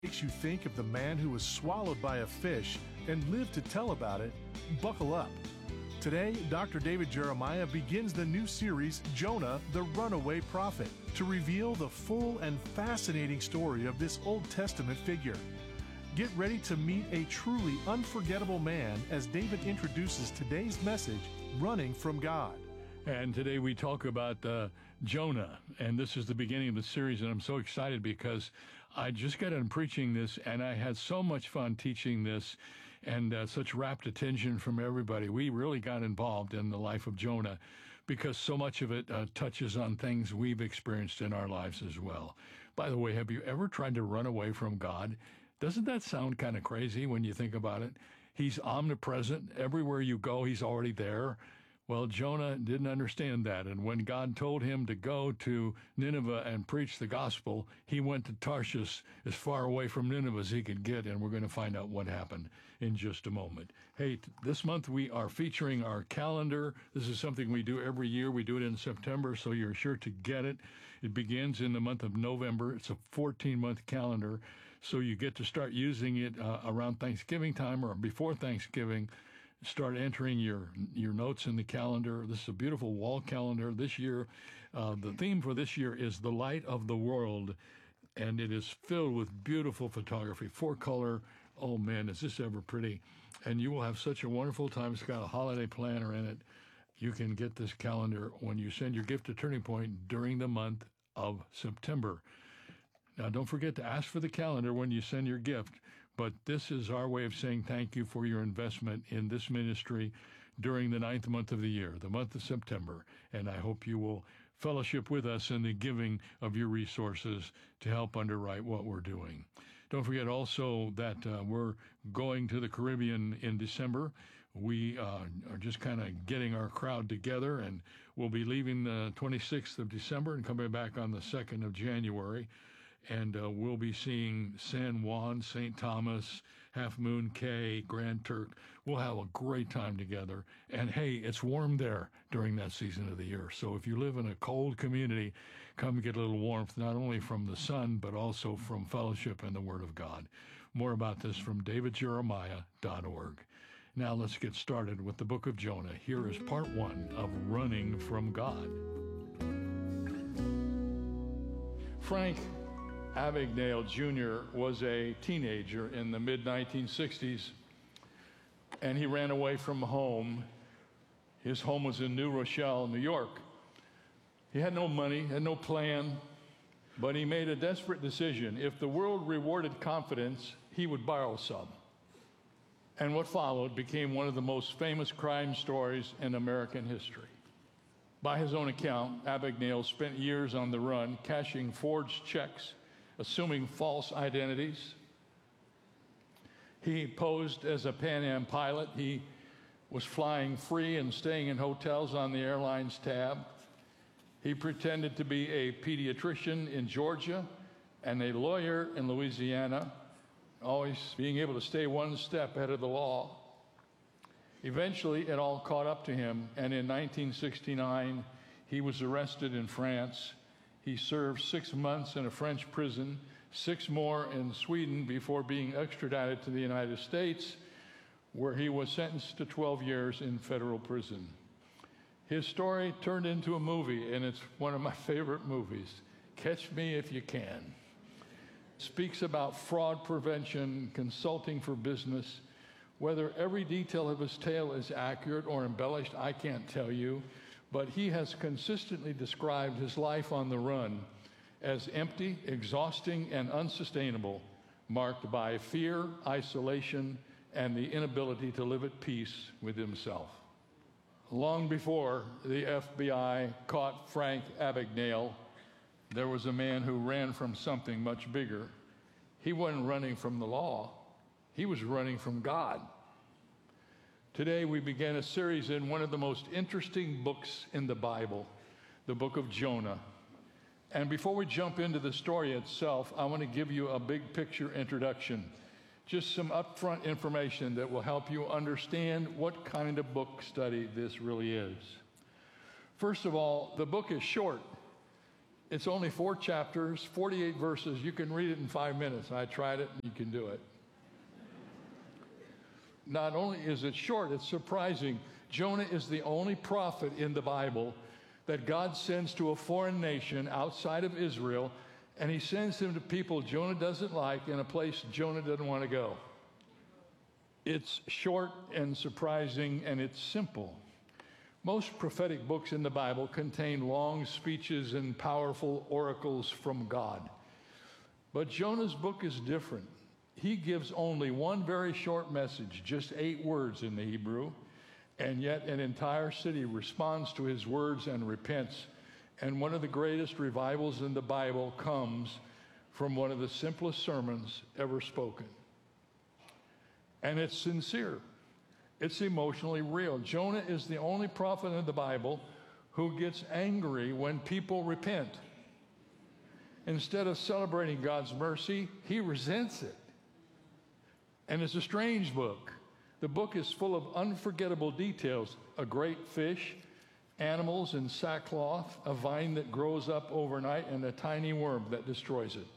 makes you think of the man who was swallowed by a fish and lived to tell about it, buckle up. Today, Dr. David Jeremiah begins the new series, Jonah, the Runaway Prophet, to reveal the full and fascinating story of this Old Testament figure. Get ready to meet a truly unforgettable man as David introduces today's message, Running from God. And today we talk about Jonah, and this is the beginning of the series, and I'm so excited because I just got done preaching this, and I had so much fun teaching this, and such rapt attention from everybody. We really got involved in the life of Jonah because so much of it touches on things we've experienced in our lives as well. By the way, have you ever tried to run away from God? Doesn't that sound kind of crazy when you think about it? He's omnipresent. Everywhere you go, he's already there. Well, Jonah didn't understand that, and when God told him to go to Nineveh and preach the gospel, he went to Tarshish, as far away from Nineveh as he could get, and we're going to find out what happened in just a moment. Hey, this month we are featuring our calendar. This is something we do every year. We do it in September, so you're sure to get it. It begins in the month of November. It's a 14-month calendar, so you get to start using it around Thanksgiving time or before Thanksgiving. Start entering your notes in the calendar. This is a beautiful wall calendar. This year, the theme for this year is the light of the world, and it is filled with beautiful photography, 4-color. Oh man, is this ever pretty? And you will have such a wonderful time. It's got a holiday planner in it. You can get this calendar when you send your gift to Turning Point during the month of September. Now, don't forget to ask for the calendar when you send your gift, but this is our way of saying thank you for your investment in this ministry during the 9th month of the year, the month of September, and I hope you will fellowship with us in the giving of your resources to help underwrite what we're doing. Don't forget also that we're going to the Caribbean in December. We are just kind of getting our crowd together, and we'll be leaving the 26th of December and coming back on the 2nd of January. And we'll be seeing San Juan, St. Thomas, Half Moon Cay, Grand Turk. We'll have a great time together. And hey, it's warm there during that season of the year. So if you live in a cold community, come get a little warmth, not only from the sun, but also from fellowship and the Word of God. More about this from davidjeremiah.org. Now let's get started with the book of Jonah. Here is part 1 of Running from God. Frank Abagnale Jr. was a teenager in the mid-1960s, and he ran away from home. His home was in New Rochelle, New York. He had no money, had no plan, but he made a desperate decision. If the world rewarded confidence, he would borrow some. And what followed became one of the most famous crime stories in American history. By his own account, Abagnale spent years on the run, cashing forged checks, assuming false identities. He posed as a Pan Am pilot. He was flying free and staying in hotels on the airline's tab. He pretended to be a pediatrician in Georgia and a lawyer in Louisiana, always being able to stay one step ahead of the law. Eventually, it all caught up to him, and in 1969, he was arrested in France. He served 6 months in a French prison, 6 more in Sweden before being extradited to the United States, where he was sentenced to 12 years in federal prison. His story turned into a movie, and it's one of my favorite movies, Catch Me If You Can. It speaks about fraud prevention, consulting for business. Whether every detail of his tale is accurate or embellished, I can't tell you. But he has consistently described his life on the run as empty, exhausting, and unsustainable, marked by fear, isolation, and the inability to live at peace with himself. Long before the FBI caught Frank Abagnale, there was a man who ran from something much bigger. He wasn't running from the law. He was running from God. Today we began a series in one of the most interesting books in the Bible, the book of Jonah. And before we jump into the story itself, I want to give you a big picture introduction. Just some upfront information that will help you understand what kind of book study this really is. First of all, the book is short. It's only 4 chapters, 48 verses. You can read it in 5 minutes. I tried it, and you can do it. Not only is it short, it's surprising. Jonah is the only prophet in the Bible that God sends to a foreign nation outside of Israel, and he sends him to people Jonah doesn't like in a place Jonah doesn't want to go. It's short and surprising, and it's simple. Most prophetic books in the Bible contain long speeches and powerful oracles from God. But Jonah's book is different. He gives only one very short message, just 8 words in the Hebrew, and yet an entire city responds to his words and repents. And one of the greatest revivals in the Bible comes from one of the simplest sermons ever spoken. And it's sincere. It's emotionally real. Jonah is the only prophet in the Bible who gets angry when people repent. Instead of celebrating God's mercy, he resents it. And it's a strange book. The book is full of unforgettable details. A great fish, animals in sackcloth, a vine that grows up overnight, and a tiny worm that destroys it.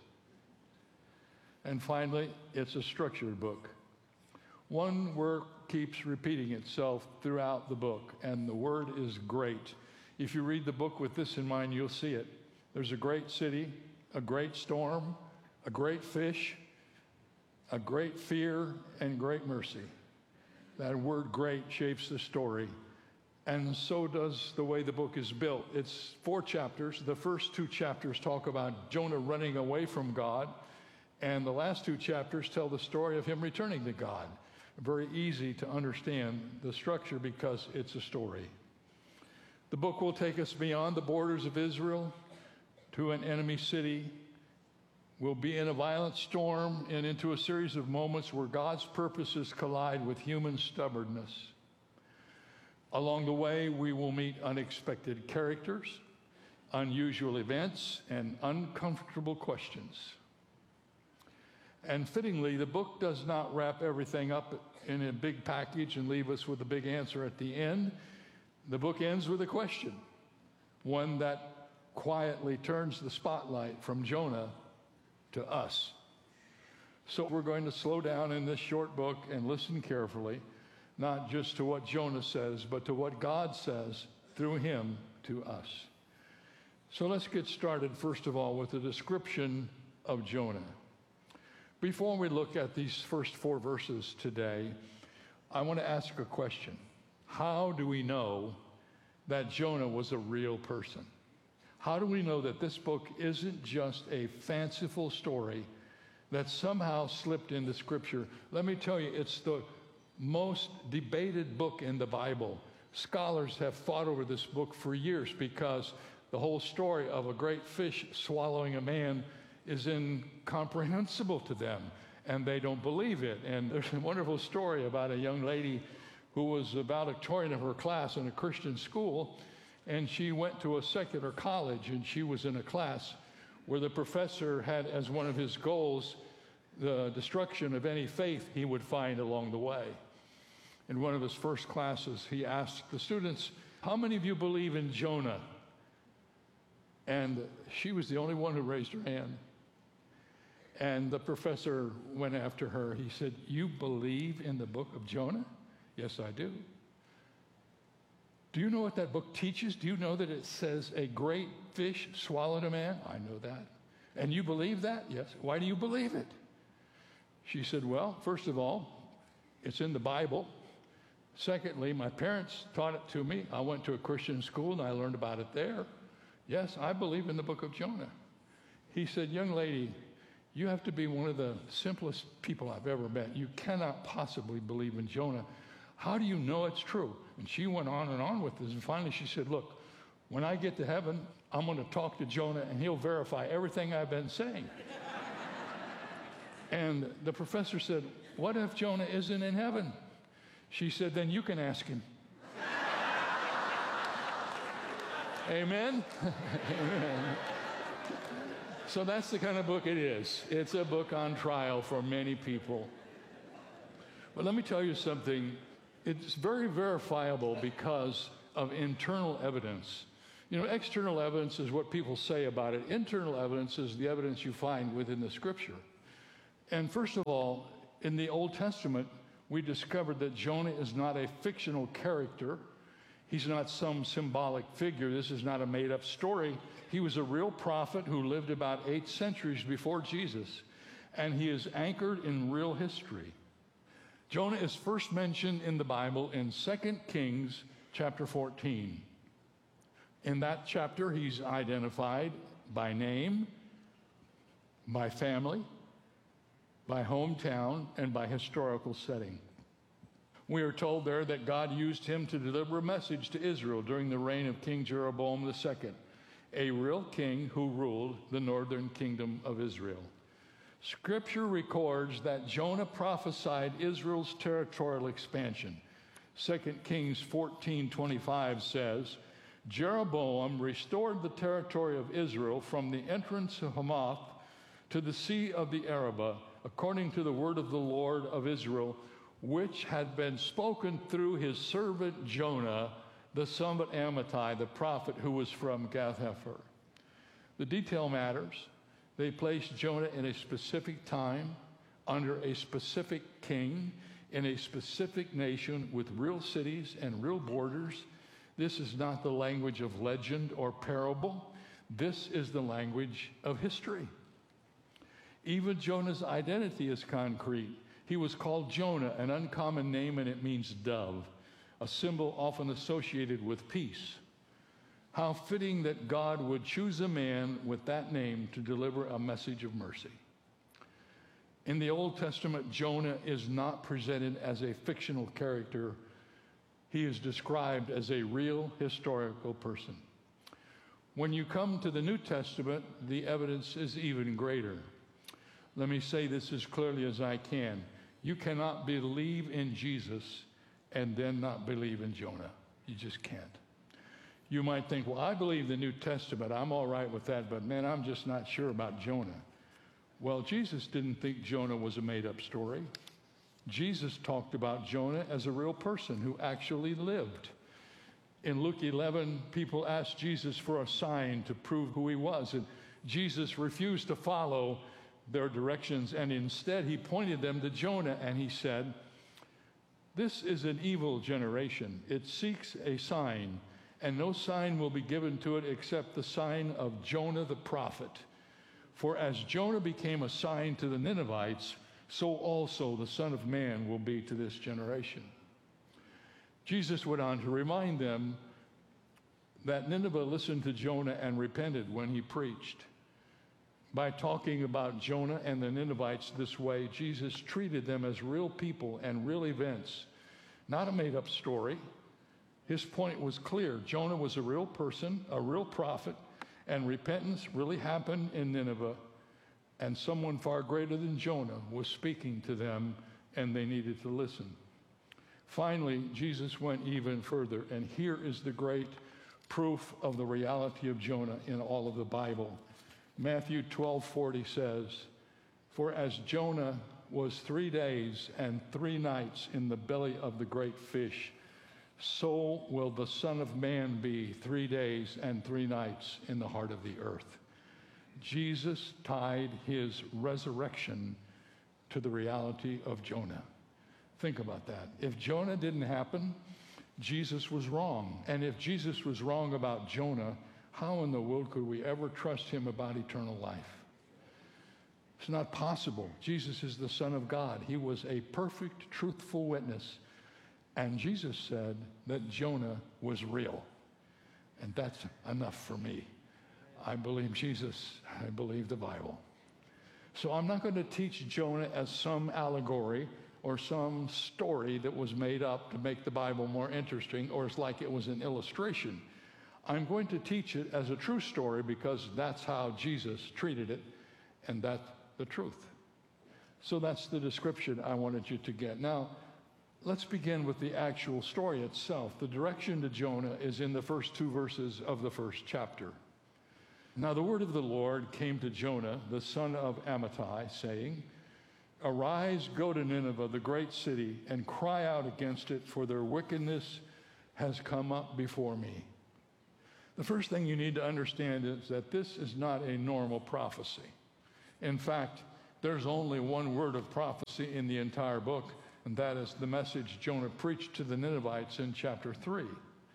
And finally, it's a structured book. One word keeps repeating itself throughout the book, and the word is great. If you read the book with this in mind, you'll see it. There's a great city, a great storm, a great fish, a great fear, and great mercy. That word great shapes the story, and so does the way the book is built. It's 4 chapters. The first 2 chapters talk about Jonah running away from God, and the last 2 chapters tell the story of him returning to God. Very easy to understand the structure because it's a story. The book will take us beyond the borders of Israel to an enemy city. We'll be in a violent storm and into a series of moments where God's purposes collide with human stubbornness. Along the way, we will meet unexpected characters, unusual events, and uncomfortable questions. And fittingly, the book does not wrap everything up in a big package and leave us with a big answer at the end. The book ends with a question, one that quietly turns the spotlight from Jonah to us. So we're going to slow down in this short book and listen carefully, not just to what Jonah says, but to what God says through him to us. So let's get started, first of all, with a description of Jonah. Before we look at these first 4 verses today, I want to ask a question. How do we know that Jonah was a real person? How do we know that this book isn't just a fanciful story that somehow slipped into Scripture? Let me tell you, it's the most debated book in the Bible. Scholars have fought over this book for years because the whole story of a great fish swallowing a man is incomprehensible to them, and they don't believe it. And there's a wonderful story about a young lady who was the valedictorian of her class in a Christian school, and she went to a secular college, and she was in a class where the professor had as one of his goals the destruction of any faith he would find along the way. In one of his first classes, he asked the students, "How many of you believe in Jonah?" And she was the only one who raised her hand. And the professor went after her. He said, "You believe in the book of Jonah?" "Yes, I do." "Do you know what that book teaches? Do you know that it says a great fish swallowed a man?" "I know that." "And you believe that?" "Yes." "Why do you believe it?" She said, "Well, first of all, it's in the Bible. Secondly, my parents taught it to me. I went to a Christian school and I learned about it there. Yes, I believe in the book of Jonah." He said, "Young lady, you have to be one of the simplest people I've ever met. You cannot possibly believe in Jonah. How do you know it's true?" And she went on with this. And finally she said, "Look, when I get to heaven, I'm going to talk to Jonah and he'll verify everything I've been saying." And the professor said, "What if Jonah isn't in heaven?" She said, "Then you can ask him." Amen? Amen. So that's the kind of book it is. It's a book on trial for many people. But let me tell you something. It's very verifiable because of internal evidence. You know, external evidence is what people say about it. Internal evidence is the evidence you find within the Scripture. And first of all, in the Old Testament, we discovered that Jonah is not a fictional character. He's not some symbolic figure. This is not a made-up story. He was a real prophet who lived about 8 centuries before Jesus, and he is anchored in real history. Jonah is first mentioned in the Bible in 2 Kings chapter 14. In that chapter, he's identified by name, by family, by hometown, and by historical setting. We are told there that God used him to deliver a message to Israel during the reign of King Jeroboam II, a real king who ruled the northern kingdom of Israel. Scripture records that Jonah prophesied Israel's territorial expansion. 2 Kings 14:25 says, Jeroboam restored the territory of Israel from the entrance of Hamath to the Sea of the Arabah, according to the word of the Lord of Israel, which had been spoken through his servant Jonah, the son of Amittai, the prophet who was from Gath-hepher. The detail matters. They placed Jonah in a specific time, under a specific king, in a specific nation with real cities and real borders. This is not the language of legend or parable. This is the language of history. Even Jonah's identity is concrete. He was called Jonah, an uncommon name, and it means dove, a symbol often associated with peace. How fitting that God would choose a man with that name to deliver a message of mercy. In the Old Testament, Jonah is not presented as a fictional character. He is described as a real historical person. When you come to the New Testament, the evidence is even greater. Let me say this as clearly as I can. You cannot believe in Jesus and then not believe in Jonah. You just can't. You might think, well, I believe the New Testament. I'm all right with that, but man, I'm just not sure about Jonah. Well, Jesus didn't think Jonah was a made-up story. Jesus talked about Jonah as a real person who actually lived. In Luke 11, people asked Jesus for a sign to prove who he was, and Jesus refused to follow their directions, and instead he pointed them to Jonah, and he said, "This is an evil generation. It seeks a sign, and no sign will be given to it except the sign of Jonah the prophet. For as Jonah became a sign to the Ninevites, so also the Son of Man will be to this generation." Jesus went on to remind them that Nineveh listened to Jonah and repented when he preached. By talking about Jonah and the Ninevites this way, Jesus treated them as real people and real events, not a made-up story. His point was clear. Jonah was a real person, a real prophet, and repentance really happened in Nineveh, and someone far greater than Jonah was speaking to them, and they needed to listen. Finally, Jesus went even further, and here is the great proof of the reality of Jonah in all of the Bible. Matthew 12:40 says, "For as Jonah was 3 days and 3 nights in the belly of the great fish, so will the Son of Man be 3 days and 3 nights in the heart of the earth." Jesus tied his resurrection to the reality of Jonah. Think about that. If Jonah didn't happen, Jesus was wrong. And if Jesus was wrong about Jonah, how in the world could we ever trust him about eternal life? It's not possible. Jesus is the Son of God. He was a perfect, truthful witness. And Jesus said that Jonah was real. And that's enough for me. I believe Jesus. I believe the Bible. So I'm not going to teach Jonah as some allegory or some story that was made up to make the Bible more interesting, or it's like it was an illustration. I'm going to teach it as a true story because that's how Jesus treated it, and that's the truth. So that's the description I wanted you to get. Now, let's begin with the actual story itself. The direction to Jonah is in the first 2 verses of the first chapter. Now the word of the Lord came to Jonah, the son of Amittai, saying, "Arise, go to Nineveh, the great city, and cry out against it, for their wickedness has come up before me." The first thing you need to understand is that this is not a normal prophecy. In fact, there's only one word of prophecy in the entire book, and that is the message Jonah preached to the Ninevites in chapter 3.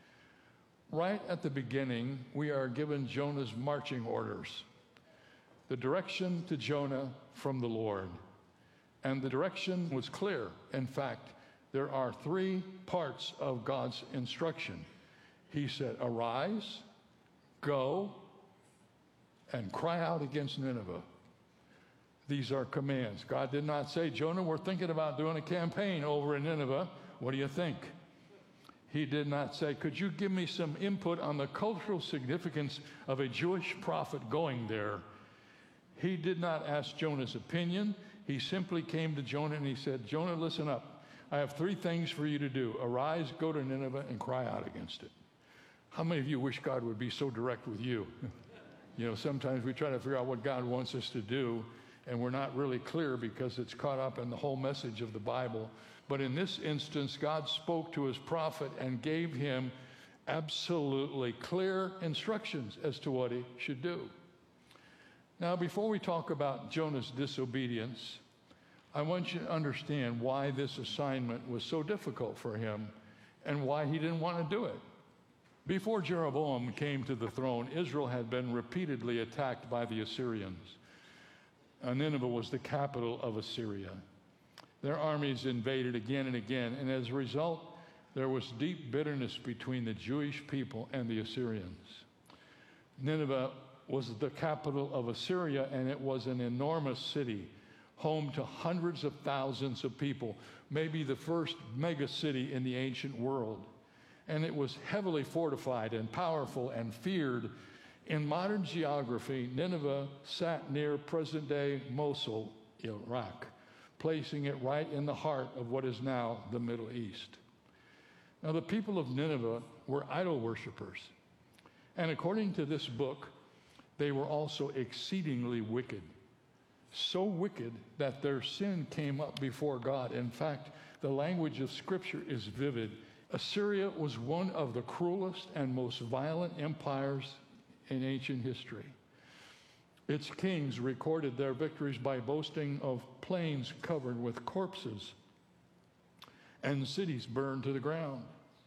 Right at the beginning, we are given Jonah's marching orders. The direction to Jonah from the Lord. And the direction was clear. In fact, there are 3 parts of God's instruction. He said, arise, go, and cry out against Nineveh. These are commands. God did not say, Jonah, we're thinking about doing a campaign over in Nineveh. What do you think? He did not say, could you give me some input on the cultural significance of a Jewish prophet going there? He did not ask Jonah's opinion. He simply came to Jonah and he said, Jonah, listen up. I have 3 things for you to do. Arise, go to Nineveh, and cry out against it. How many of you wish God would be so direct with you? You know, sometimes we try to figure out what God wants us to do, and we're not really clear because it's caught up in the whole message of the Bible. But in this instance, God spoke to his prophet and gave him absolutely clear instructions as to what he should do. Now, before we talk about Jonah's disobedience, I want you to understand why this assignment was so difficult for him and why he didn't want to do it. Before Jeroboam came to the throne, Israel had been repeatedly attacked by the Assyrians. Nineveh was the capital of Assyria. Their armies invaded again and again, and as a result, there was deep bitterness between the Jewish people and the Assyrians. Nineveh was the capital of Assyria, and it was an enormous city, home to hundreds of thousands of people, maybe the first mega city in the ancient world. And it was heavily fortified and powerful and feared. In modern geography, Nineveh sat near present-day Mosul, Iraq, placing it right in the heart of what is now the Middle East. Now, the people of Nineveh were idol worshipers. And according to this book, they were also exceedingly wicked. So wicked that their sin came up before God. In fact, the language of Scripture is vivid. Assyria was one of the cruelest and most violent empires in ancient history. Its kings recorded their victories by boasting of plains covered with corpses and cities burned to the ground.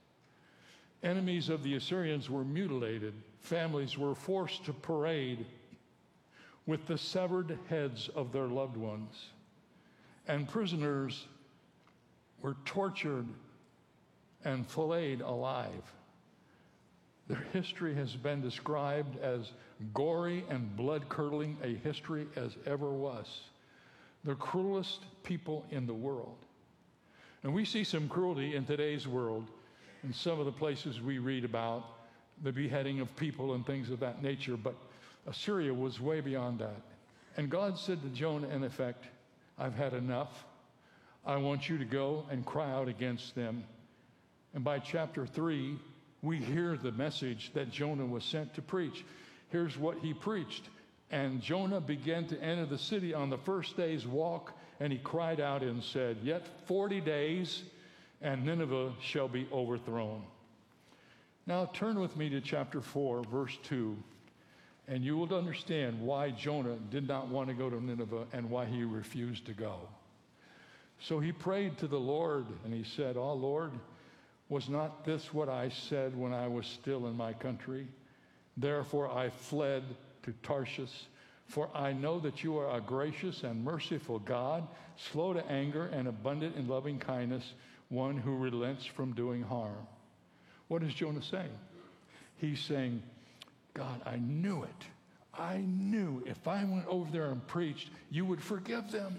Enemies of the Assyrians were mutilated. Families were forced to parade with the severed heads of their loved ones. And prisoners were tortured and filleted alive. Their history has been described as gory and blood-curdling a history as ever was. The cruelest people in the world. And we see some cruelty in today's world in some of the places we read about the beheading of people and things of that nature, but Assyria was way beyond that. And God said to Jonah, in effect, I've had enough. I want you to go and cry out against them. And by chapter 3, we hear the message that Jonah was sent to preach. Here's what he preached. And Jonah began to enter the city on the first day's walk, and he cried out and said, Yet 40 days, and Nineveh shall be overthrown. Now turn with me to chapter 4, verse 2, and you will understand why Jonah did not want to go to Nineveh and why he refused to go. So he prayed to the Lord, and he said, Oh, Lord, was not this what I said when I was still in my country? Therefore I fled to Tarshish, for I know that you are a gracious and merciful God, slow to anger and abundant in loving kindness, one who relents from doing harm. What is Jonah saying? He's saying, God, I knew it. I knew if I went over there and preached, you would forgive them.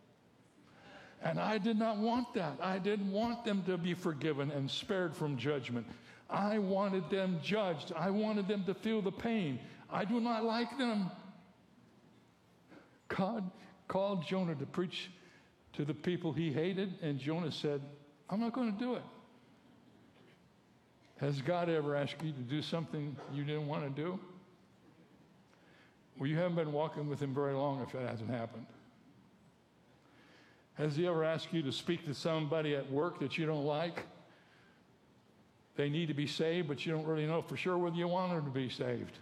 And I did not want that. I didn't want them to be forgiven and spared from judgment. I wanted them judged. I wanted them to feel the pain. I do not like them. God called Jonah to preach to the people he hated, and Jonah said, I'm not going to do it. Has God ever asked you to do something you didn't want to do? Well, you haven't been walking with him very long if that hasn't happened. Has he ever asked you to speak to somebody at work that you don't like? They need to be saved, but you don't really know for sure whether you want them to be saved.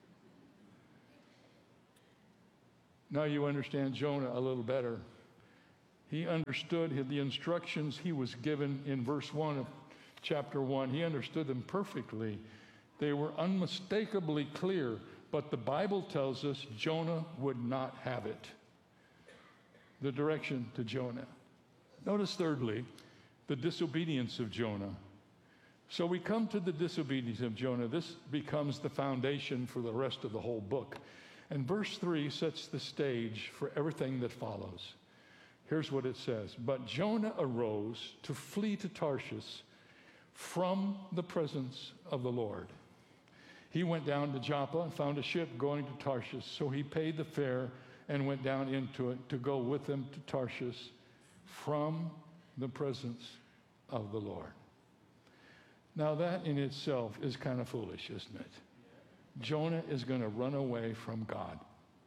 Now you understand Jonah a little better. He understood the instructions he was given in verse 1 of chapter 1. He understood them perfectly. They were unmistakably clear, but the Bible tells us Jonah would not have it. The direction to Jonah. Notice thirdly, the disobedience of Jonah. So we come to the disobedience of Jonah. This becomes the foundation for the rest of the whole book. And verse 3 sets the stage for everything that follows. Here's what it says. But Jonah arose to flee to Tarshish from the presence of the Lord. He went down to Joppa and found a ship going to Tarshish. So he paid the fare and went down into it to go with them to Tarshish from the presence of the Lord. Now that in itself is kind of foolish, isn't it? Jonah is going to run away from God.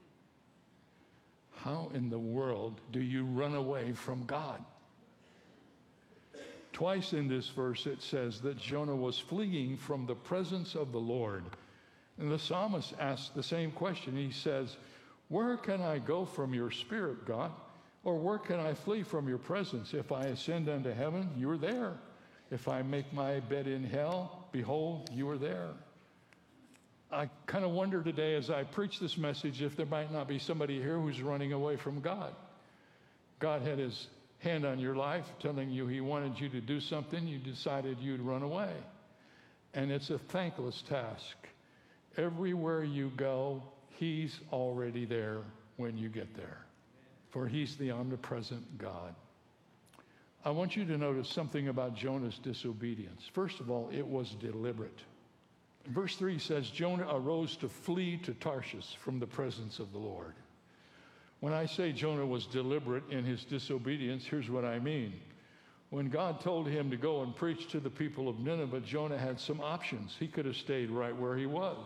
How in the world do you run away from God? Twice in this verse it says that Jonah was fleeing from the presence of the Lord. And the psalmist asks the same question. He says, where can I go from your spirit, God? Or where can I flee from your presence? If I ascend unto heaven, you are there. If I make my bed in hell, behold, you are there. I kind of wonder today as I preach this message if there might not be somebody here who's running away from God. God had his hand on your life telling you he wanted you to do something. You decided you'd run away. And it's a thankless task. Everywhere you go, he's already there when you get there. For he's the omnipresent God. I want you to notice something about Jonah's disobedience. First of all, it was deliberate. Verse 3 says, Jonah arose to flee to Tarshish from the presence of the Lord. When I say Jonah was deliberate in his disobedience, here's what I mean. When God told him to go and preach to the people of Nineveh, Jonah had some options. He could have stayed right where he was.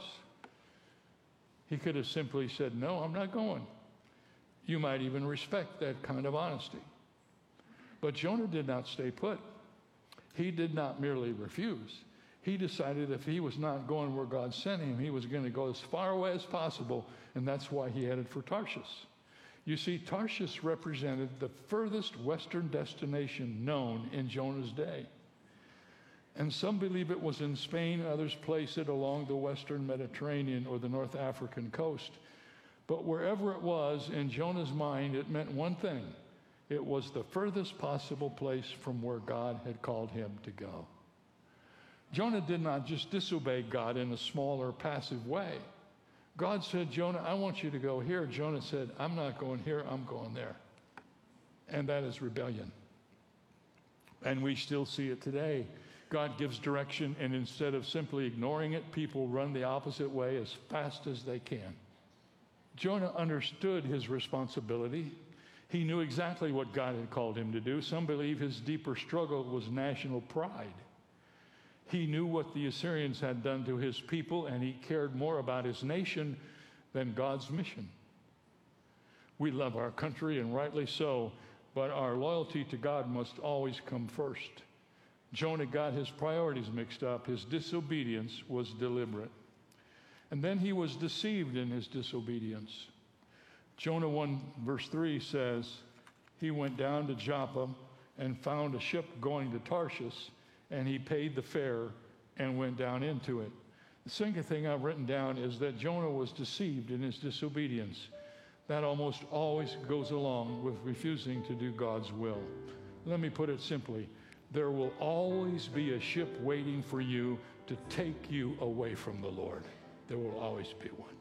He could have simply said, no, I'm not going. You might even respect that kind of honesty. But Jonah did not stay put. He did not merely refuse. He decided if he was not going where God sent him, he was going to go as far away as possible, and that's why he headed for Tarshish. You see, Tarshish represented the furthest western destination known in Jonah's day. And some believe it was in Spain, others place it along the western Mediterranean or the North African coast. But wherever it was, in Jonah's mind, it meant one thing. It was the furthest possible place from where God had called him to go. Jonah did not just disobey God in a small or passive way. God said, Jonah, I want you to go here. Jonah said, I'm not going here, I'm going there. And that is rebellion. And we still see it today. God gives direction, and instead of simply ignoring it, people run the opposite way as fast as they can. Jonah understood his responsibility. He knew exactly what God had called him to do. Some believe his deeper struggle was national pride. He knew what the Assyrians had done to his people, and he cared more about his nation than God's mission. We love our country, and rightly so, but our loyalty to God must always come first. Jonah got his priorities mixed up. His disobedience was deliberate. And then he was deceived in his disobedience. Jonah 1 verse 3 says, he went down to Joppa and found a ship going to Tarshish, and he paid the fare and went down into it. The second thing I've written down is that Jonah was deceived in his disobedience. That almost always goes along with refusing to do God's will. Let me put it simply. There will always be a ship waiting for you to take you away from the Lord. There will always be one.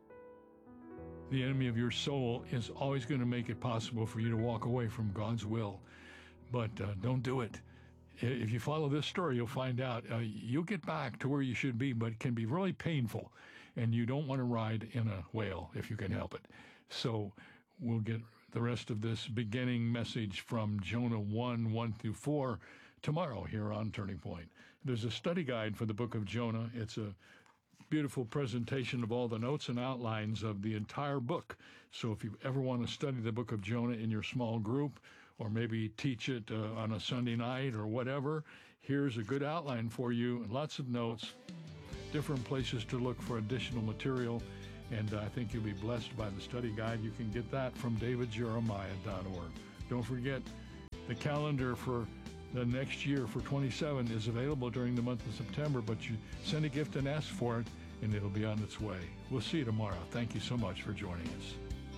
The enemy of your soul is always going to make it possible for you to walk away from God's will. But don't do it. If you follow this story, you'll find out you'll get back to where you should be, but it can be really painful, and you don't want to ride in a whale if you can help it. So we'll get the rest of this beginning message from Jonah 1 through 4 tomorrow here on Turning Point. There's a study guide for the book of Jonah. It's a beautiful presentation of all the notes and outlines of the entire book. So if you ever want to study the book of Jonah in your small group, or maybe teach it on a Sunday night or whatever, here's a good outline for you, lots of notes, different places to look for additional material, and I think you'll be blessed by the study guide. You can get that from davidjeremiah.org. Don't forget, the calendar for the next year for 27 is available during the month of September, but you send a gift and ask for it, and it'll be on its way. We'll see you tomorrow. Thank you so much for joining us.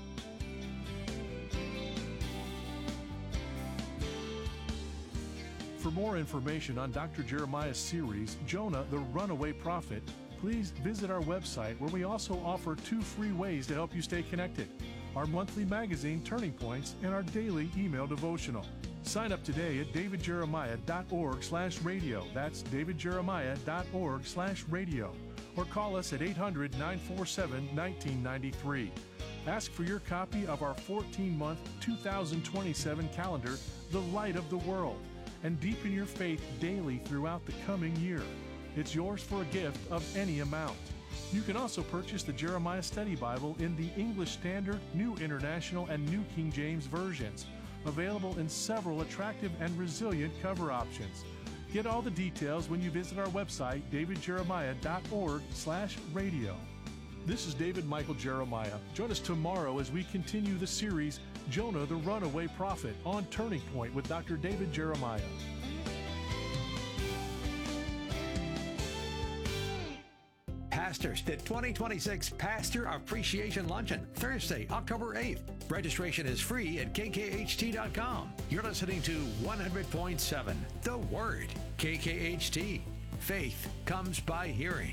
For more information on Dr. Jeremiah's series, Jonah, the Runaway Prophet, please visit our website, where we also offer 2 free ways to help you stay connected: our monthly magazine, Turning Points, and our daily email devotional. Sign up today at davidjeremiah.org/radio. That's davidjeremiah.org/radio. Or call us at 800-947-1993. Ask for your copy of our 14-month 2027 calendar, The Light of the World, and deepen your faith daily throughout the coming year. It's yours for a gift of any amount. You can also purchase the Jeremiah Study Bible in the English Standard, New International, and New King James versions, available in several attractive and resilient cover options. Get all the details when you visit our website, davidjeremiah.org/radio. This is David Michael Jeremiah. Join us tomorrow as we continue the series, Jonah, the Runaway Prophet, on Turning Point with Dr. David Jeremiah. Pastors, the 2026 Pastor Appreciation Luncheon, Thursday, October 8th. Registration is free at kkht.com. You're listening to 100.7 The Word, KKHT. Faith comes by hearing.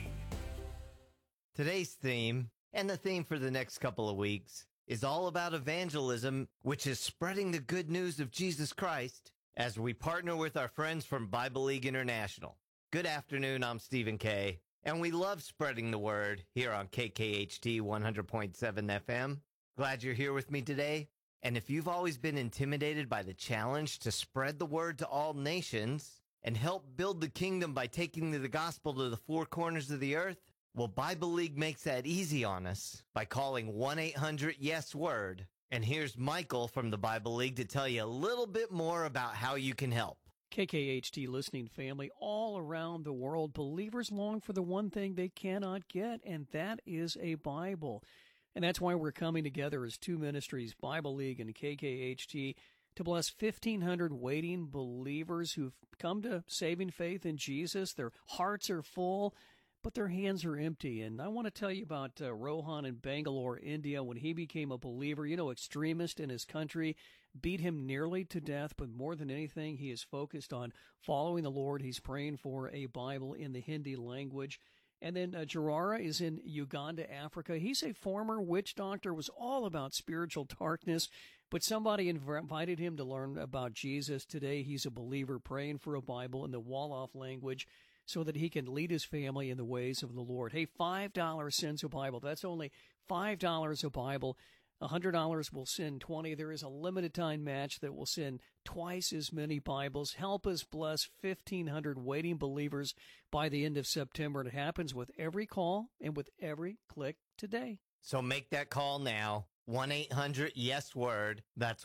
Today's theme, and the theme for the next couple of weeks, is all about evangelism, which is spreading the good news of Jesus Christ as we partner with our friends from Bible League International. Good afternoon, I'm Stephen Kay, and we love spreading the word here on KKHT 100.7 FM. Glad you're here with me today. And if you've always been intimidated by the challenge to spread the word to all nations and help build the kingdom by taking the gospel to the 4 corners of the earth, well, Bible League makes that easy on us by calling 1-800-YES-WORD. And here's Michael from the Bible League to tell you a little bit more about how you can help. KKHT listening family, all around the world, believers long for the one thing they cannot get, and that is a Bible. And that's why we're coming together as 2 ministries, Bible League and KKHT, to bless 1,500 waiting believers who've come to saving faith in Jesus. Their hearts are full, but their hands are empty. And I want to tell you about Rohan in Bangalore, India, when he became a believer. You know, extremist in his country beat him nearly to death, but more than anything, he is focused on following the Lord. He's praying for a Bible in the Hindi language. And then Jarara is in Uganda, Africa. He's a former witch doctor, was all about spiritual darkness, but somebody invited him to learn about Jesus. Today, he's a believer praying for a Bible in the Wolof language so that he can lead his family in the ways of the Lord. Hey, $5 sends a Bible. That's only $5 a Bible. $100 will send 20. There is a limited time match that will send twice as many Bibles. Help us bless 1,500 waiting believers by the end of September. It happens with every call and with every click today. So make that call now. 1-800-YES-WORD. That's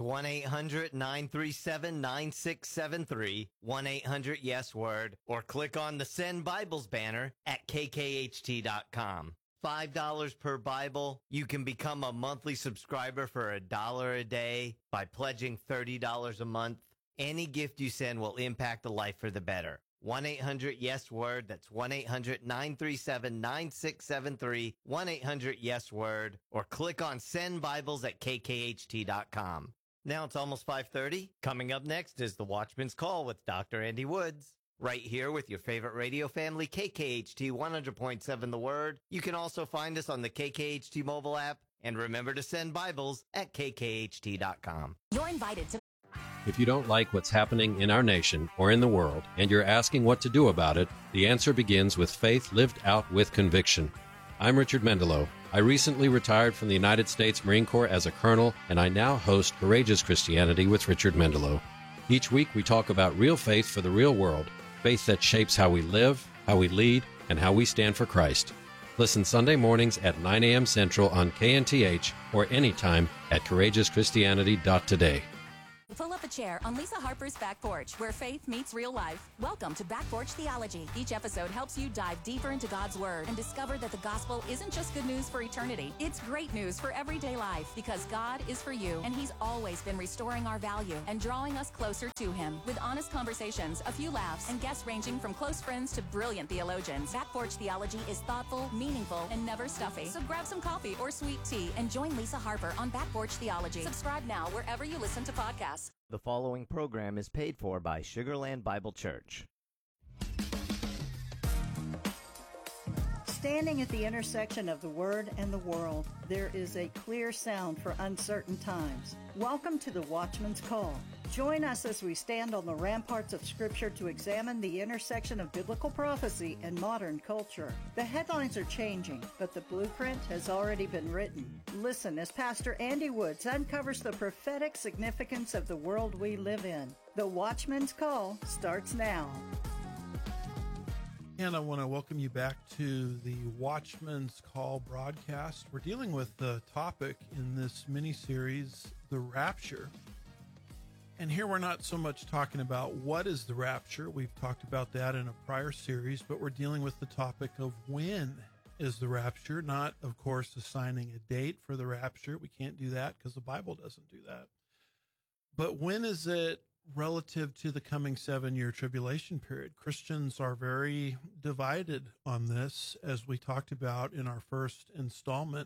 1-800-937-9673. 1-800-YES-WORD. Or click on the Send Bibles banner at kkht.com. $5 per Bible. You can become a monthly subscriber for $1 a day by pledging $30 a month. Any gift you send will impact a life for the better. 1-800-YES-WORD. That's 1-800-937-9673. 1-800-YES-WORD. Or click on Send Bibles at kkht.com. Now it's almost 5:30. Coming up next is The Watchman's Call with Dr. Andy Woods. Right here with your favorite radio family, KKHT 100.7 The Word. You can also find us on the KKHT mobile app. And remember to send Bibles at kkht.com. You're invited to... If you don't like what's happening in our nation or in the world, and you're asking what to do about it, the answer begins with faith lived out with conviction. I'm Richard Mendelow. I recently retired from the United States Marine Corps as a colonel, and I now host Courageous Christianity with Richard Mendelow. Each week we talk about real faith for the real world, faith that shapes how we live, how we lead, and how we stand for Christ. Listen Sunday mornings at 9 a.m. Central on KNTH or anytime at CourageousChristianity.today. Full of off a chair on Lisa Harper's Back Porch, where faith meets real life. Welcome to Back Porch Theology. Each episode helps you dive deeper into God's Word and discover that the gospel isn't just good news for eternity. It's great news for everyday life, because God is for you, and He's always been restoring our value and drawing us closer to Him. With honest conversations, a few laughs, and guests ranging from close friends to brilliant theologians, Back Porch Theology is thoughtful, meaningful, and never stuffy. So grab some coffee or sweet tea and join Lisa Harper on Back Porch Theology. Subscribe now wherever you listen to podcasts. The following program is paid for by Sugar Land Bible Church. Standing at the intersection of the Word and the world, there is a clear sound for uncertain times. Welcome to the Watchman's Call. Join us as we stand on the ramparts of Scripture to examine the intersection of biblical prophecy and modern culture. The headlines are changing, but the blueprint has already been written. Listen as Pastor Andy Woods uncovers the prophetic significance of the world we live in. The Watchman's Call starts now. And I want to welcome you back to the Watchman's Call broadcast. We're dealing with the topic in this mini-series, the rapture. And here we're not so much talking about what is the rapture. We've talked about that in a prior series, but we're dealing with the topic of when is the rapture, not, of course, assigning a date for the rapture. We can't do that because the Bible doesn't do that. But when is it relative to the coming 7-year tribulation period? Christians are very divided on this, as we talked about in our first installment.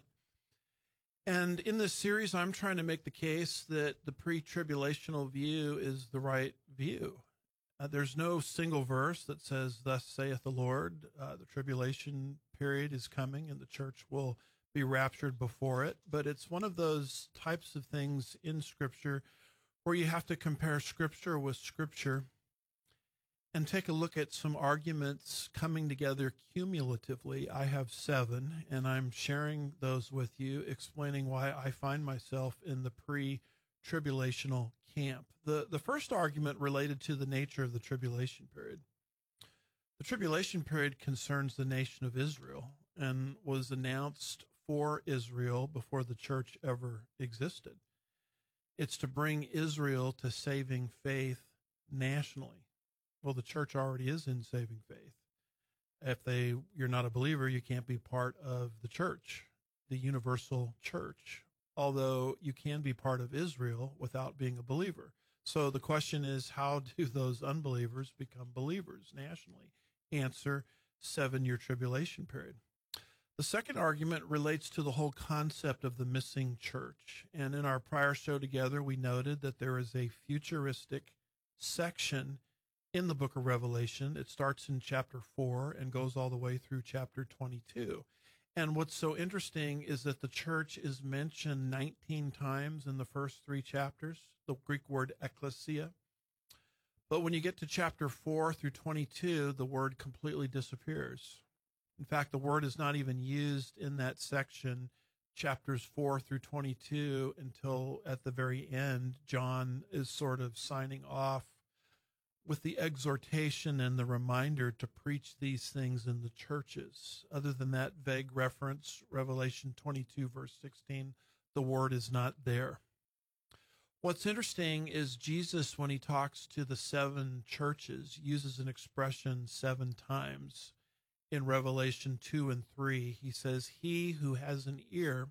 And in this series, I'm trying to make the case that the pre-tribulational view is the right view. There's no single verse that says, "Thus saith the Lord," the tribulation period is coming and the church will be raptured before it. But it's one of those types of things in Scripture where you have to compare Scripture with Scripture and take a look at some arguments coming together cumulatively. I have 7, and I'm sharing those with you, explaining why I find myself in the pre-tribulational camp. The first argument related to the nature of the tribulation period. The tribulation period concerns the nation of Israel and was announced for Israel before the church ever existed. It's to bring Israel to saving faith nationally. Well, the church already is in saving faith. If you're not a believer, you can't be part of the church, the universal church, although you can be part of Israel without being a believer. So the question is, how do those unbelievers become believers nationally? Answer: 7-year tribulation period. The second argument relates to the whole concept of the missing church. And in our prior show together, we noted that there is a futuristic section in the book of Revelation. It starts in chapter 4 and goes all the way through chapter 22. And what's so interesting is that the church is mentioned 19 times in the first 3 chapters, the Greek word ekklesia. But when you get to chapter 4 through 22, the word completely disappears. In fact, the word is not even used in that section, chapters 4 through 22, until at the very end, John is sort of signing off with the exhortation and the reminder to preach these things in the churches. Other than that vague reference, Revelation 22, verse 16, the word is not there. What's interesting is Jesus, when he talks to the 7 churches, uses an expression 7 times. In Revelation 2 and 3, he says, "He who has an ear,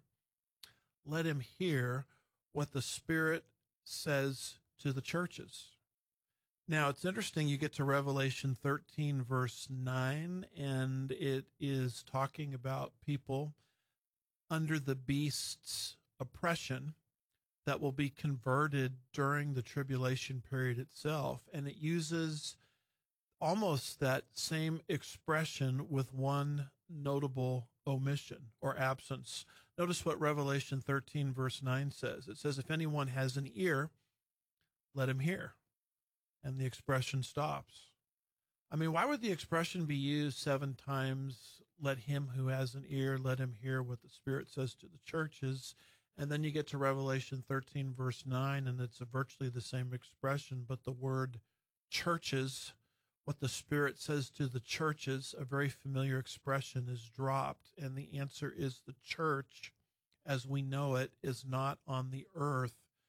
let him hear what the Spirit says to the churches." Now, it's interesting, you get to Revelation 13, verse 9, and it is talking about people under the beast's oppression that will be converted during the tribulation period itself. And it uses almost that same expression with one notable omission or absence. Notice what Revelation 13, verse 9 says. It says, "If anyone has an ear, let him hear." And the expression stops. I mean, why would the expression be used 7 times? Let him who has an ear, let him hear what the Spirit says to the churches. And then you get to Revelation 13, verse 9, and it's virtually the same expression, but the word churches, what the Spirit says to the churches, a very familiar expression, is dropped. And the answer is the church, as we know it, is not on the earth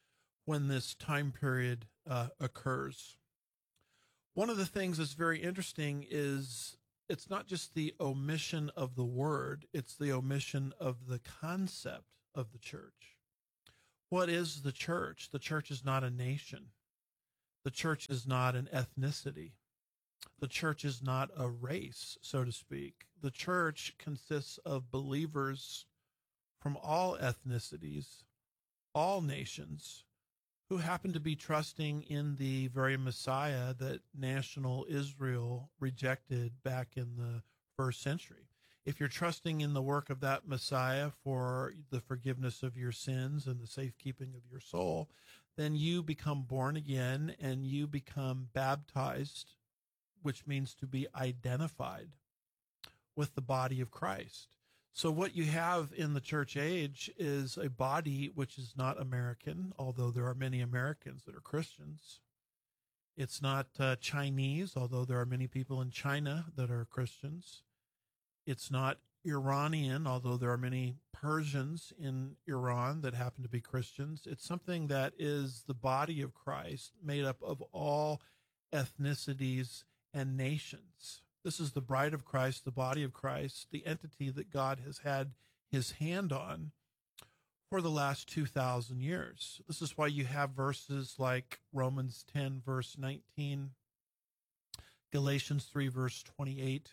when this time period occurs. One of the things that's very interesting is it's not just the omission of the word, it's the omission of the concept of the church. What is the church? The church is not a nation. The church is not an ethnicity. The church is not a race, so to speak. The church consists of believers from all ethnicities, all nations, who happen to be trusting in the very Messiah that national Israel rejected back in the first century. If you're trusting in the work of that Messiah for the forgiveness of your sins and the safekeeping of your soul, then you become born again and you become baptized, which means to be identified with the body of Christ. So what you have in the church age is a body which is not American, although there are many Americans that are Christians. It's not Chinese, although there are many people in China that are Christians. It's not Iranian, although there are many Persians in Iran that happen to be Christians. It's something that is the body of Christ, made up of all ethnicities and nations. This is the bride of Christ, the body of Christ, the entity that God has had his hand on for the last 2,000 years. This is why you have verses like Romans 10, verse 19, Galatians 3, verse 28,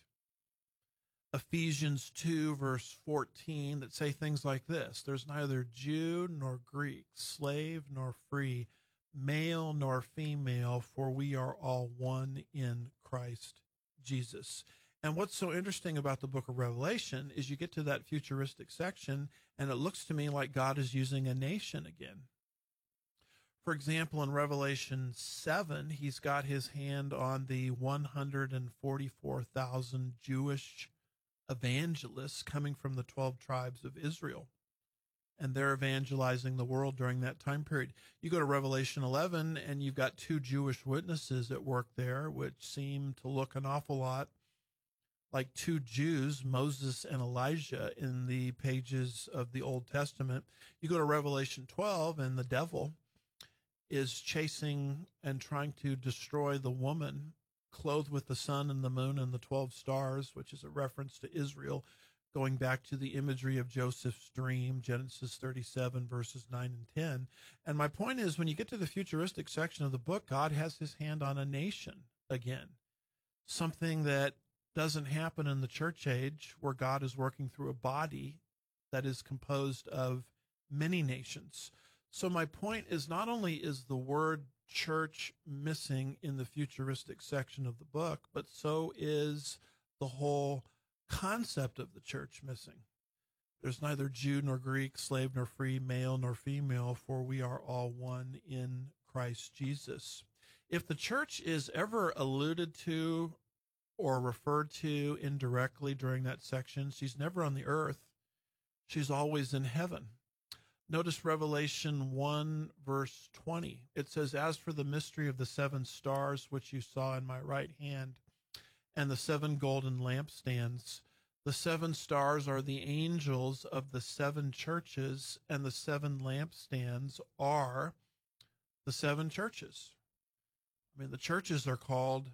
Ephesians 2, verse 14, that say things like this: there's neither Jew nor Greek, slave nor free, male nor female, for we are all one in Christ Jesus. And what's so interesting about the book of Revelation is you get to that futuristic section, and it looks to me like God is using a nation again. For example, in Revelation 7, he's got his hand on the 144,000 Jewish evangelists coming from the 12 tribes of Israel. And they're evangelizing the world during that time period. You go to Revelation 11, and you've got two Jewish witnesses at work there, which seem to look an awful lot like two Jews, Moses and Elijah, in the pages of the Old Testament. You go to Revelation 12, and the devil is chasing and trying to destroy the woman clothed with the sun and the moon and the 12 stars, which is a reference to Israel, going back to the imagery of Joseph's dream, Genesis 37, verses 9 and 10. And my point is, when you get to the futuristic section of the book, God has his hand on a nation again, something that doesn't happen in the church age, where God is working through a body that is composed of many nations. So my point is, not only is the word church missing in the futuristic section of the book, but so is the whole concept of the church missing. There's neither Jew nor Greek, slave nor free, male nor female, for we are all one in Christ Jesus. If the church is ever alluded to or referred to indirectly during that section, she's never on the earth. She's always in heaven. Notice Revelation 1, verse 20. It says, "As for the mystery of the 7 stars, which you saw in my right hand, and the 7 golden lampstands, the 7 stars are the angels of the 7 churches, and the 7 lampstands are the 7 churches." I mean, the churches are called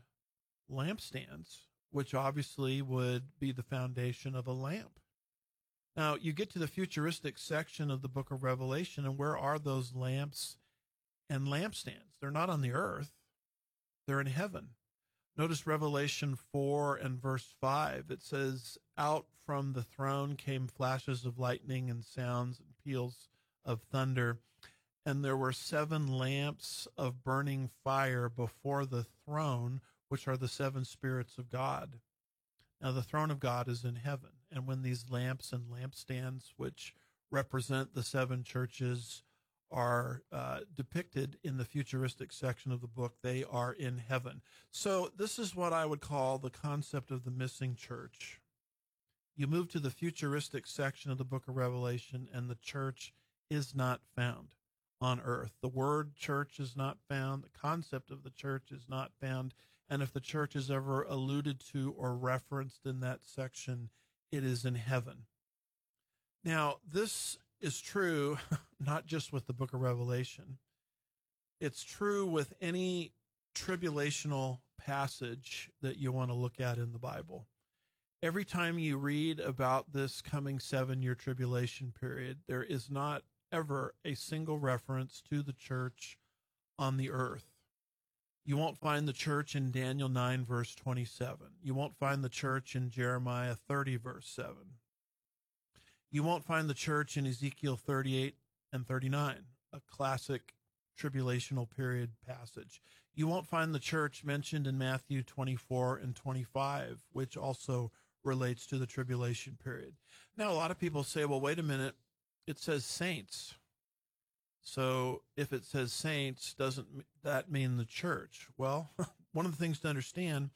lampstands, which obviously would be the foundation of a lamp. Now, you get to the futuristic section of the book of Revelation, and where are those lamps and lampstands? They're not on the earth. They're in heaven. Notice Revelation 4 and verse 5. It says, "Out from the throne came flashes of lightning and sounds and peals of thunder. And there were 7 lamps of burning fire before the throne, which are the 7 spirits of God." Now, the throne of God is in heaven. And when these lamps and lampstands, which represent the 7 churches, are depicted in the futuristic section of the book, they are in heaven. So this is what I would call the concept of the missing church. You move to the futuristic section of the book of Revelation, and the church is not found on earth. The word church is not found. The concept of the church is not found. And if the church is ever alluded to or referenced in that section, it is in heaven. Now, this is true not just with the book of Revelation. It's true with any tribulational passage that you want to look at in the Bible. Every time you read about this coming 7-year tribulation period, there is not ever a single reference to the church on the earth. You won't find the church in Daniel 9, verse 27. You won't find the church in Jeremiah 30, verse 7. You won't find the church in Ezekiel 38 and 39, a classic tribulational period passage. You won't find the church mentioned in Matthew 24 and 25, which also relates to the tribulation period. Now, a lot of people say, well, wait a minute, it says saints. So if it says saints, doesn't that mean the church? Well, one of the things to understand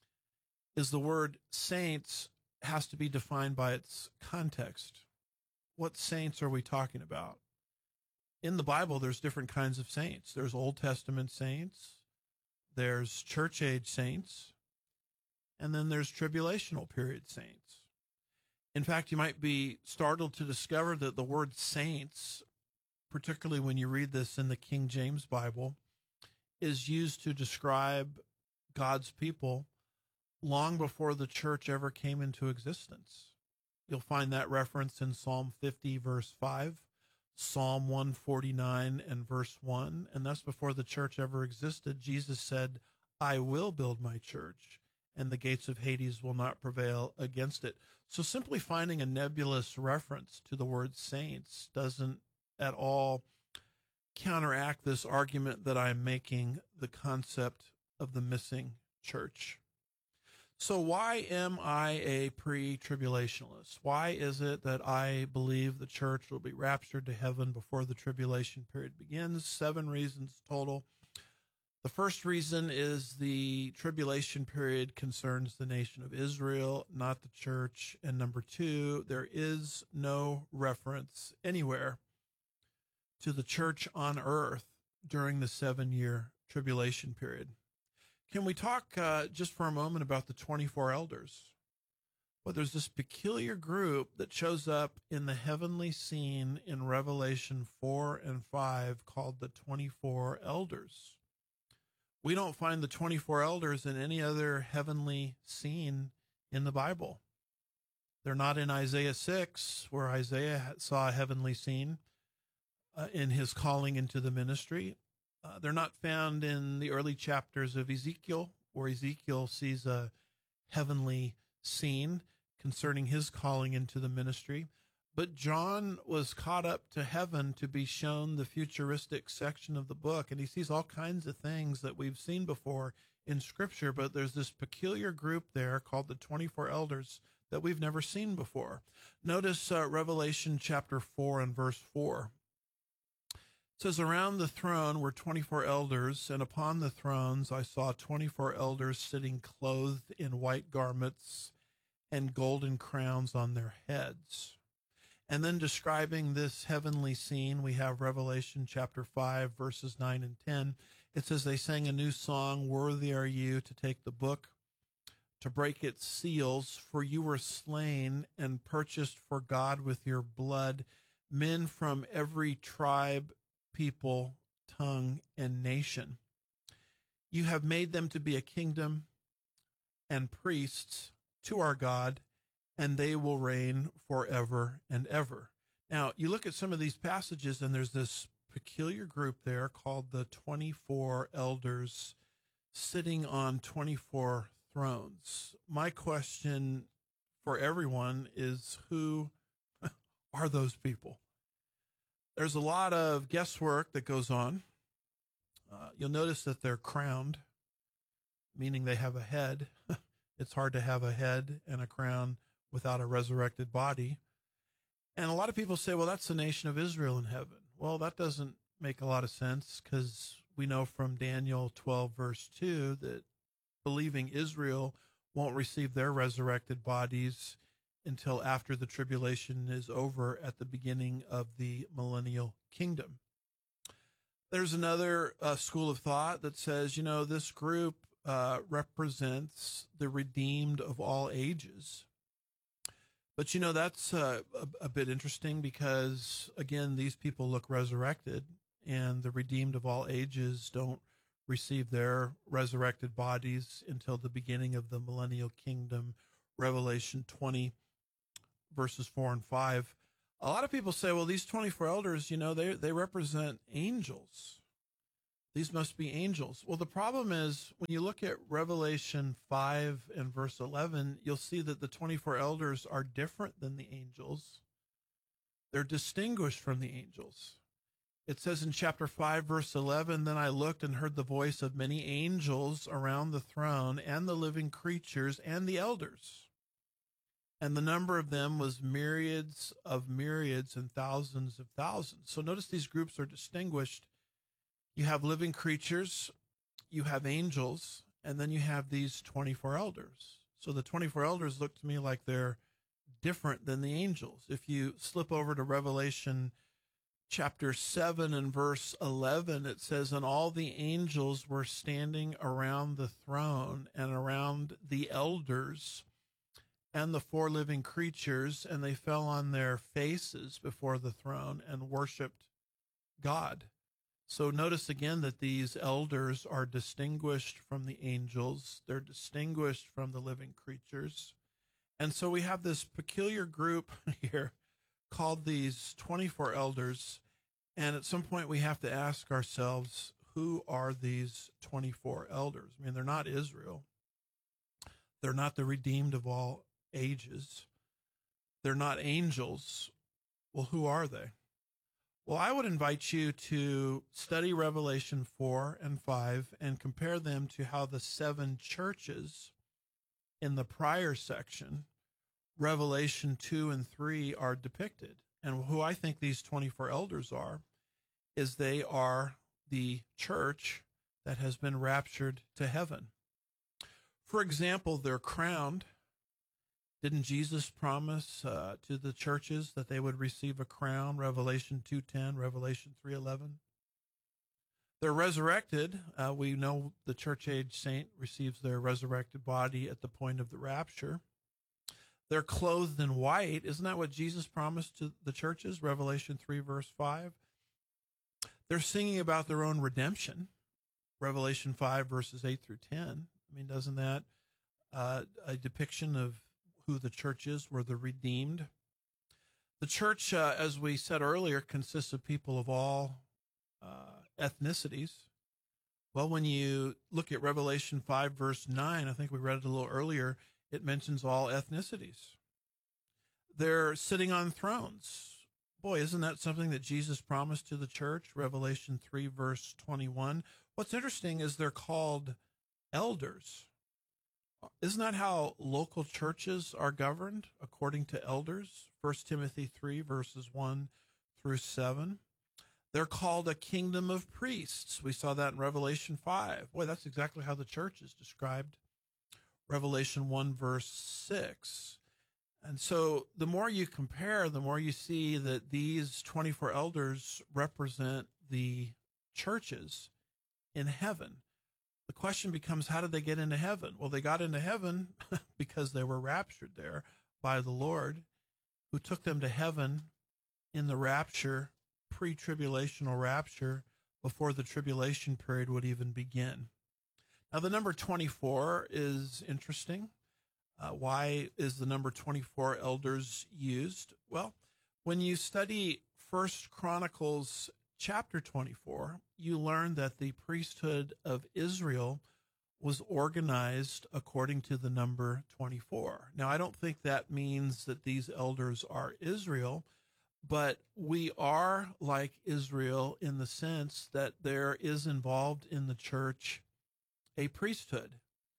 is the word saints has to be defined by its context. What saints are we talking about? In the Bible, there's different kinds of saints. There's Old Testament saints, there's church age saints, and then there's tribulational period saints. In fact, you might be startled to discover that the word saints, particularly when you read this in the King James Bible, is used to describe God's people long before the church ever came into existence. You'll find that reference in Psalm 50, verse 5, Psalm 149 and verse 1, and that's before the church ever existed. Jesus said, I will build my church, and the gates of Hades will not prevail against it. So simply finding a nebulous reference to the word saints doesn't at all counteract this argument that I'm making, the concept of the missing church. So why am I a pre-tribulationalist? Why is it that I believe the church will be raptured to heaven before the tribulation period begins? 7 reasons total. The first reason is the tribulation period concerns the nation of Israel, not the church. And number 2, there is no reference anywhere to the church on earth during the 7-year tribulation period. Can we talk just for a moment about the 24 elders? Well, there's this peculiar group that shows up in the heavenly scene in Revelation 4 and 5 called the 24 elders. We don't find the 24 elders in any other heavenly scene in the Bible. They're not in Isaiah 6, where Isaiah saw a heavenly scene in his calling into the ministry. They're not found in the early chapters of Ezekiel, where Ezekiel sees a heavenly scene concerning his calling into the ministry. But John was caught up to heaven to be shown the futuristic section of the book, and he sees all kinds of things that we've seen before in Scripture, but there's this peculiar group there called the 24 elders that we've never seen before. Notice Revelation chapter 4 and verse 4. It says, around the throne were 24 elders, and upon the thrones I saw 24 elders sitting clothed in white garments and golden crowns on their heads. And then describing this heavenly scene, we have Revelation chapter 5, verses 9 and 10. It says, they sang a new song, worthy are you to take the book, to break its seals, for you were slain and purchased for God with your blood men from every tribe, people, tongue, and nation. You have made them to be a kingdom and priests to our God, and they will reign forever and ever. Now, you look at some of these passages, and there's this peculiar group there called the 24 elders sitting on 24 thrones. My question for everyone is, who are those people? There's a lot of guesswork that goes on. You'll notice that they're crowned, meaning they have a head. It's hard to have a head and a crown without a resurrected body. And a lot of people say, well, that's the nation of Israel in heaven. Well, that doesn't make a lot of sense, because we know from Daniel 12, verse 2, that believing Israel won't receive their resurrected bodies until after the tribulation is over at the beginning of the millennial kingdom. There's another school of thought that says, this group represents the redeemed of all ages. But, that's a bit interesting because, again, these people look resurrected. and the redeemed of all ages don't receive their resurrected bodies until the beginning of the millennial kingdom, Revelation 20, verses 4 and 5. A lot of people say, well, these 24 elders, they represent angels. These must be angels. Well, the problem is when you look at Revelation 5 and verse 11, you'll see that the 24 elders are different than the angels. They're distinguished from the angels. It says in chapter 5, verse 11, then I looked and heard the voice of many angels around the throne and the living creatures and the elders. And the number of them was myriads of myriads and thousands of thousands. So notice these groups are distinguished. You have living creatures, you have angels, and then you have these 24 elders. So the 24 elders look to me like they're different than the angels. If you slip over to Revelation chapter 7 and verse 11, it says, and all the angels were standing around the throne and around the elders and the four living creatures, and they fell on their faces before the throne and worshiped God. So notice again that these elders are distinguished from the angels. They're distinguished from the living creatures. And so we have this peculiar group here called these 24 elders. And at some point we have to ask ourselves, who are these 24 elders? I mean, they're not Israel. They're not the redeemed of all ages. They're not angels. Well, who are they? Well, I would invite you to study Revelation 4 and 5 and compare them to how the 7 churches in the prior section, Revelation 2 and 3, are depicted. And who I think these 24 elders are, is they are the church that has been raptured to heaven. For example, they're crowned. Didn't Jesus promise to the churches that they would receive a crown? Revelation 2:10, Revelation 3:11. They're resurrected. We know the church age saint receives their resurrected body at the point of the rapture. They're clothed in white. Isn't that what Jesus promised to the churches? Revelation 3, verse 5. They're singing about their own redemption. Revelation 5, verses 8 through 10. I mean, doesn't that a depiction of who the church is? We're the redeemed. The church, as we said earlier, consists of people of all ethnicities. Well, when you look at Revelation 5, verse 9, I think we read it a little earlier, it mentions all ethnicities. They're sitting on thrones. Boy, isn't that something that Jesus promised to the church? Revelation 3, verse 21. What's interesting is they're called elders. Isn't that how local churches are governed, according to elders? 1 Timothy 3, verses 1 through 7. They're called a kingdom of priests. We saw that in Revelation 5. Boy, that's exactly how the church is described. Revelation 1, verse 6. And so the more you compare, the more you see that these 24 elders represent the churches in heaven. The question becomes, how did they get into heaven? Well, they got into heaven because they were raptured there by the Lord, who took them to heaven in the rapture, pre-tribulational rapture, before the tribulation period would even begin. Now, the number 24 is interesting. Why is the number 24 elders used? Well, when you study 1 Chronicles chapter 24, you learn that the priesthood of Israel was organized according to the number 24. Now, I don't think that means that these elders are Israel, but we are like Israel in the sense that there is involved in the church a priesthood.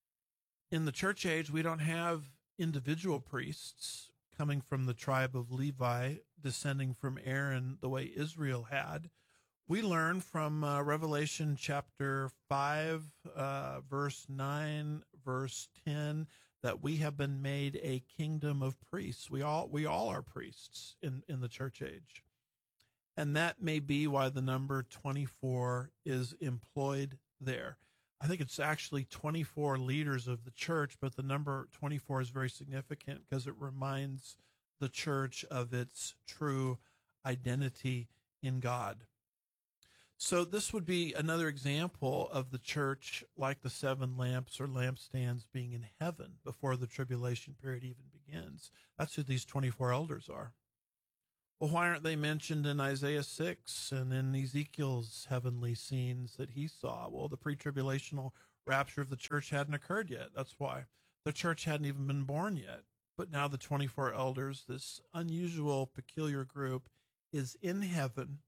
In the church age, we don't have individual priests coming from the tribe of Levi, descending from Aaron the way Israel had. We learn from Revelation chapter 5, verse 9, verse 10, that we have been made a kingdom of priests. We all are priests in the church age. And that may be why the number 24 is employed there. I think it's actually 24 leaders of the church, but the number 24 is very significant because it reminds the church of its true identity in God. So this would be another example of the church like the seven lamps or lampstands being in heaven before the tribulation period even begins. That's who these 24 elders are. Well, why aren't they mentioned in Isaiah 6 and in Ezekiel's heavenly scenes that he saw? Well, the pre-tribulational rapture of the church hadn't occurred yet. That's why. The church hadn't even been born yet. But now the 24 elders, this unusual, peculiar group, is in heaven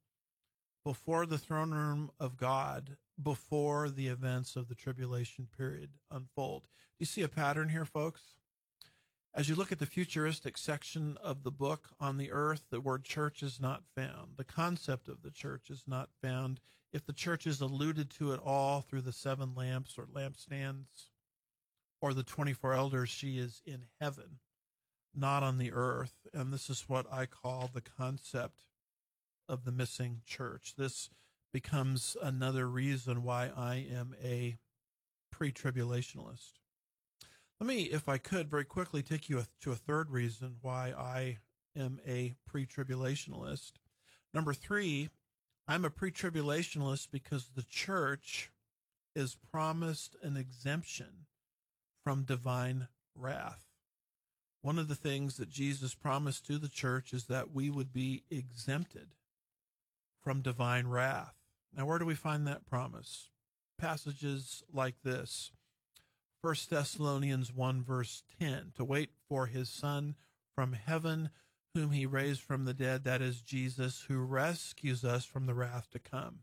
before the throne room of God, before the events of the tribulation period unfold. Do you see a pattern here, folks? As you look at the futuristic section of the book on the earth, the word church is not found. The concept of the church is not found. If the church is alluded to at all through the seven lamps or lampstands or the 24 elders, she is in heaven, not on the earth. And this is what I call the concept of the missing church. This becomes another reason why I am a pre-tribulationalist. Let me, if I could, very quickly take you to a third reason why I am a pre-tribulationalist. Number 3, I'm a pre-tribulationalist because the church is promised an exemption from divine wrath. One of the things that Jesus promised to the church is that we would be exempted from divine wrath. Now, where do we find that promise? Passages like this. 1 Thessalonians 1 verse 10, to wait for his Son from heaven, whom he raised from the dead, that is Jesus, who rescues us from the wrath to come.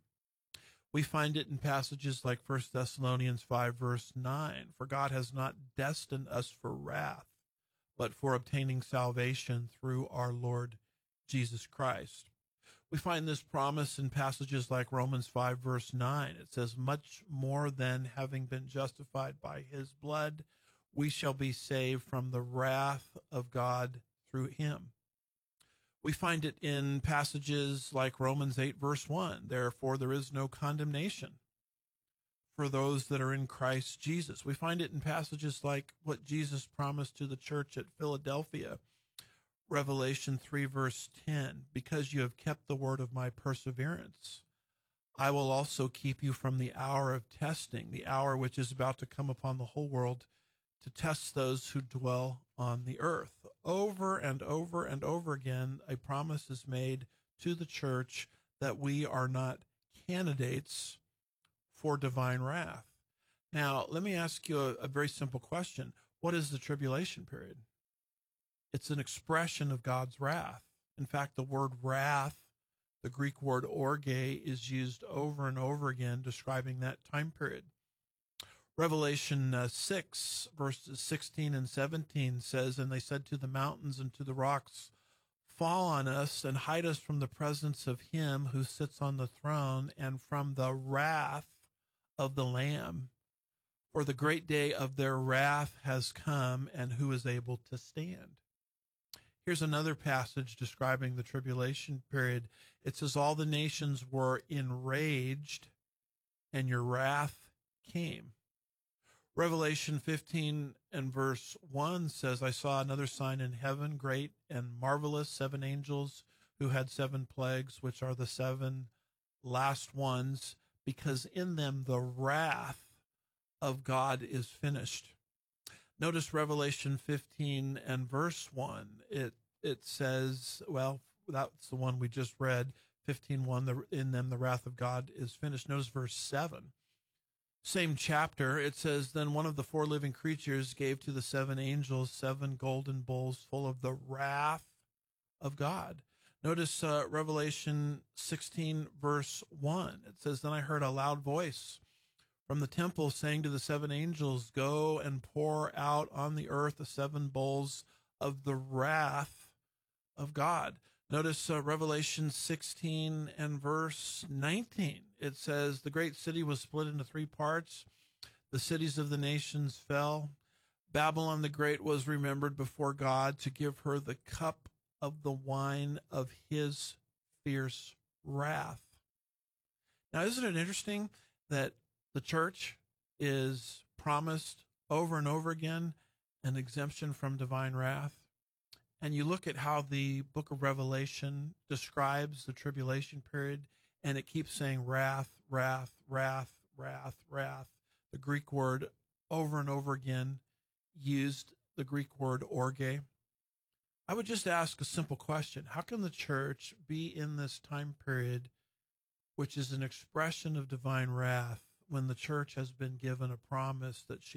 We find it in passages like 1 Thessalonians 5 verse 9, for God has not destined us for wrath, but for obtaining salvation through our Lord Jesus Christ. We find this promise in passages like Romans 5 verse 9. It says, much more than having been justified by his blood, we shall be saved from the wrath of God through him. We find it in passages like Romans 8 verse 1. Therefore, there is no condemnation for those that are in Christ Jesus. We find it in passages like what Jesus promised to the church at Philadelphia, Revelation 3 verse 10, because you have kept the word of my perseverance, I will also keep you from the hour of testing, the hour which is about to come upon the whole world to test those who dwell on the earth. Over and over and over again, a promise is made to the church that we are not candidates for divine wrath. Now, let me ask you a very simple question. What is the tribulation period? It's an expression of God's wrath. In fact, the word wrath, the Greek word orge, is used over and over again describing that time period. Revelation 6, verses 16 and 17 says, and they said to the mountains and to the rocks, fall on us and hide us from the presence of him who sits on the throne and from the wrath of the Lamb. For the great day of their wrath has come, and who is able to stand? Here's another passage describing the tribulation period. It says, all the nations were enraged, and your wrath came. Revelation 15 and verse 1 says, I saw another sign in heaven, great and marvelous, 7 angels who had 7 plagues, which are the 7 last ones, because in them the wrath of God is finished. Notice Revelation 15 and verse 1. It says, well, that's the one we just read, 15:1, in them the wrath of God is finished. Notice verse 7. Same chapter, it says, then one of the 4 living creatures gave to the 7 angels 7 golden bowls full of the wrath of God. Notice Revelation 16, verse 1. It says, then I heard a loud voice from the temple saying to the 7 angels, go and pour out on the earth the 7 bowls of the wrath of God. Notice Revelation 16 and verse 19. It says, the great city was split into 3 parts. The cities of the nations fell. Babylon the Great was remembered before God to give her the cup of the wine of his fierce wrath. Now, isn't it interesting that the church is promised over and over again an exemption from divine wrath? And you look at how the book of Revelation describes the tribulation period, and it keeps saying wrath, wrath, wrath, wrath, wrath. The Greek word over and over again used the Greek word orge. I would just ask a simple question. How can the church be in this time period, which is an expression of divine wrath, when the church has been given a promise that she